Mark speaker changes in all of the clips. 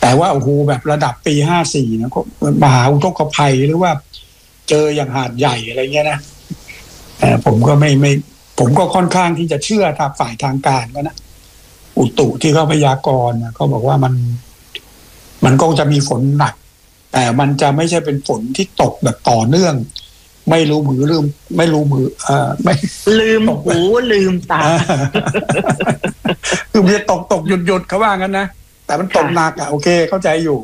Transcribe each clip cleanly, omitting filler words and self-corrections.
Speaker 1: แต่ว่าโอ้โหแบบระดับปี54นะก็มหาอุทกภัยหรือว่าเจออย่างหาดใหญ่อะไรเงี้ยนะผมก็ไม่ผมก็ค่อนข้างที่จะเชื่อทางฝ่ายทางการก็นะอุตุที่เขาพยากรณ์เขาบอกว่ามันก็จะมีฝนหนักแต่มันจะไม่ใช่เป็นฝนที่ตกแบบต่อเนื่องไม่รู้มือลืมไม่รู้มือไม่
Speaker 2: ลืมหูลืมตา
Speaker 1: คือมันจะตกหยุดเขาว่างั้นนะแต่มันตกหนักโอเคเข้าใจอยู่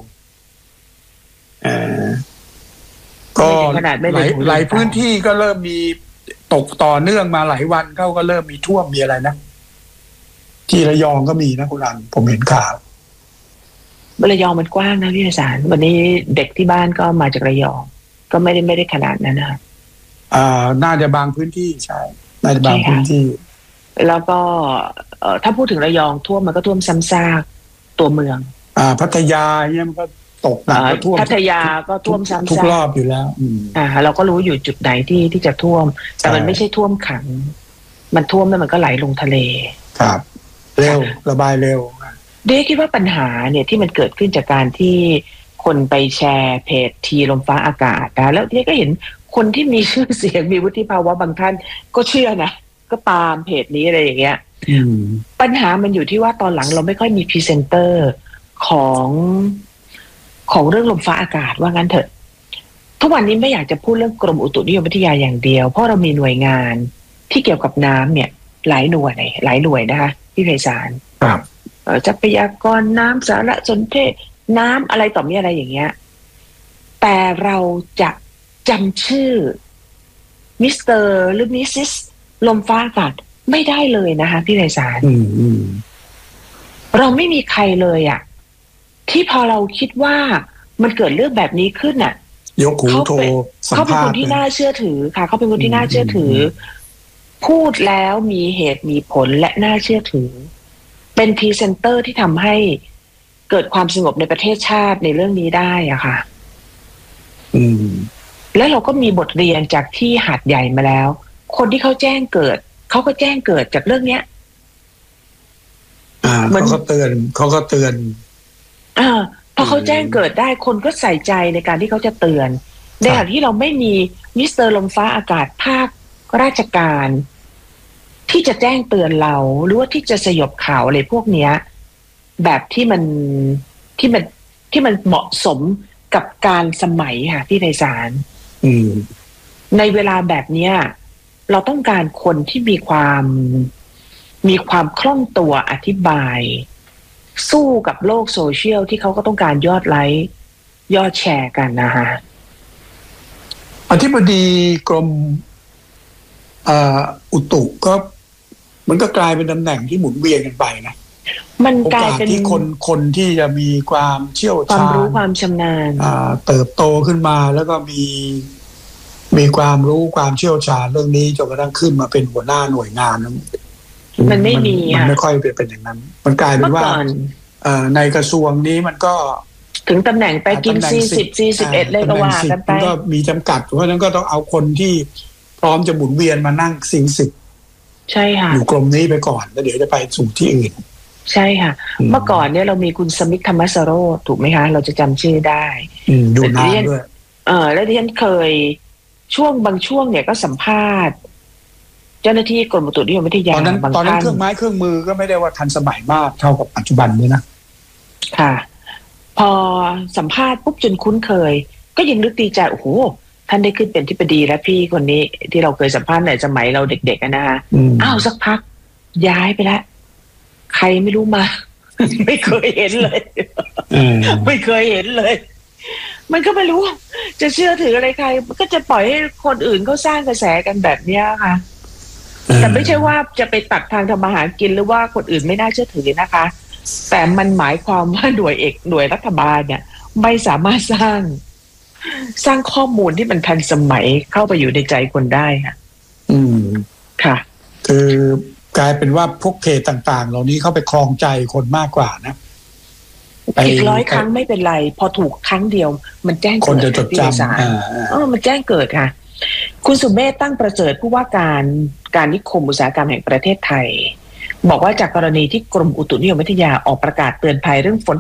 Speaker 1: ก็หลายพื้นที่ก็เริ่มมีตกต่อเนื่องมาหลายวันเขาก็เริ่มมีท่วมมีอะไรนะที่ระยองก็มีนะคุณรันผมเห็นข่าว
Speaker 2: ระยองมันกว้างนะพี่สารวันนี้เด็กที่บ้านก็มาจากระยองก็ไม่ได้ขนาดนั้นนะ
Speaker 1: น่าจะบางพื้นที่ใช่น่าจะบางพื้นที่
Speaker 2: แล้วก็ถ้าพูดถึงระยองท่วมมันก็ท่วมซ้ำซากตัวเมือง
Speaker 1: พัทยาเนี่ยมันก็ตกหนักก็ท่วม
Speaker 2: พัทยาก็ท่วมซ้ำซาก
Speaker 1: ทุกรอบอยู่แล้ว
Speaker 2: เราก็รู้อยู่จุดไหนที่จะท่วมแต่มันไม่ใช่ท่วมขังมันท่วมแล้วมันก็ไหลลงทะเล
Speaker 1: ครับเร็วระบายเร็ว
Speaker 2: เด็กคิดว่าปัญหาเนี่ยที่มันเกิดขึ้นจากการที่คนไปแชร์เพจทีลมฟ้าอากาศนะแล้วเด็กก็เห็นคนที่มีชื่อเสียงมีวุฒิภาวะบางท่านก็เชื่อนะก็ตามเพจนี้อะไรอย่างเงี้ยปัญหามันอยู่ที่ว่าตอนหลังเราไม่ค่อยมีพรีเซนเตอร์ของเรื่องลมฟ้าอากาศว่างั้นเถอะทุกวันนี้ไม่อยากจะพูดเรื่องกรมอุตุนิยมวิทยาอย่างเดียวเพราะเรามีหน่วยงานที่เกี่ยวกับน้ำเนี่ยหลายหน่วยนะคะพี่ไพศาลทรัพยากรน้ำสารสนเทศน้ำอะไรต่อมีอะไรอย่างเงี้ยแต่เราจะจำชื่อมิสเตอร์หรือมิสซิสลมฟ้าอากาศไม่ได้เลยนะคะพี่ไพศาลเราไม่มีใครเลยอ่ะที่พอเราคิดว่ามันเกิดเรื่องแบบนี้ขึ้นอ่ะ
Speaker 1: ยกหูโทรสัมภาษณ์
Speaker 2: เขาเป็นคนที่น่าเชื่อถือค่ะเขาเป็นคนที่น่าเชื่อถือพูดแล้วมีเหตุมีผลและน่าเชื่อถือเป็นพรีเซนเตอร์ที่ทำให้เกิดความสงบในประเทศชาติในเรื่องนี้ได้อะค่ะแล้วเราก็มีบทเรียนจากที่หาดใหญ่มาแล้วคนที่เขาแจ้งเกิดเขาก็แจ้งเกิดจากเรื่องเนี้ย
Speaker 1: เขาก็เตือน
Speaker 2: พอเขาแจ้งเกิดได้คนก็ใส่ใจในการที่เขาจะเตือนในขณะที่เราไม่มีมิสเตอร์ลมฟ้าอากาศภาคราชการที่จะแจ้งเตือนเราหรือว่าที่จะสยบข่าวอะไรพวกเนี้ยแบบที่มันเหมาะสมกับการสมัยค่ะพี่ไพศาลในเวลาแบบเนี้ยเราต้องการคนที่มีความคล่องตัวอธิบายสู้กับโลกโซเชียลที่เขาก็ต้องการยอดไลค์ยอดแชร์กันนะคะ
Speaker 1: อธิบดีกรมอุตุก็มันก็กลายเป็นตำแหน่งที่หมุนเวียนกันไปนะ
Speaker 2: มันกลายเป็น
Speaker 1: ที่คนที่จะมีความเชี่ยวชาญ
Speaker 2: ความรู้ความชำนาญ
Speaker 1: เติบโตขึ้นมาแล้วก็มีความรู้ความเชี่ยวชาญเรื่องนี้จนกระทั่งขึ้นมาเป็นหัวหน้าหน่วยงาน
Speaker 2: มันไม่มี
Speaker 1: มันไม่ค่อยเป็นอย่างนั้นมันกลายเป็นว่าในกระทรวงนี้มันก็
Speaker 2: ถึงตำแหน่งไปกิน40 41เลยก็ว่ากันไป
Speaker 1: ก็มีจำกัดเพราะฉะนั้นก็ต้องเอาคนที่พร้อมจะหมุนเวียนมานั่ง40ใช่ค่ะอยู่กรมนี้ไปก่อนแล้วเดี๋ยวจะไปสู่ที่อื่น
Speaker 2: ใช่ค่ะเมื่อก่อนเนี่ยเรามีคุณสมิทธธรรมสโรจน์ถูกไหมคะเราจะจำชื่อได้
Speaker 1: อยู่นานด้วย
Speaker 2: แล้วที่ฉันเคยบางช่วงเนี่ยก็สัมภาษณ์เจ้าหน้าที่กรมอุตุนิยมวิทยา
Speaker 1: ตอนนั้นเครื่องไม้เครื่องมือก็ไม่ได้ว่าทันสมัยมากเท่ากับปัจจุบันนี้นะ
Speaker 2: ค่ะพอสัมภาษณ์ปุ๊บจนคุ้นเคยก็ยังนึกดีใจโอ้โหท่านได้ขึ้นเป็นอธิบดีแล้วพี่คนนี้ที่เราเคยสัมภาษณ์ในสมัยเราเด็กๆนะคะสักพักย้ายไปแล้วใครไม่รู้มา ไม่เคยเห็นเลย ไม่เคยเห็นเลยมันก็ไม่รู้จะเชื่อถืออะไรใครมันก็จะปล่อยให้คนอื่นเขาสร้างกระแสกันแบบเนี้ยค่ะแต่ไม่ใช่ว่าจะไปตัดทางทำมาหากินหรือว่าคนอื่นไม่น่าเชื่อถือนะคะแต่มันหมายความว่าหน่วยรัฐบาลเนี่ยไม่สามารถสร้างข้อมูลที่มันทันสมัยเข้าไปอยู่ในใจคนได้ค่ะค่ะ
Speaker 1: คือกลายเป็นว่าพวกเพจต่างๆเหล่านี้เข้าไปครองใจคนมากกว่านะ
Speaker 2: อีก100 ครั้งไม่เป็นไรพอถูกครั้งเดียวมันแจ้งเกิด
Speaker 1: คนจะจดจำ
Speaker 2: มันแจ้งเกิดค่ะคุณสุเมธตั้งประเสริฐผู้ว่าการนิคมอุตสาหกรรมแห่งประเทศไทยบอกว่าจากกรณีที่กรมอุตุนิยมวิทยาออกประกาศเตือนภัยเรื่องฝน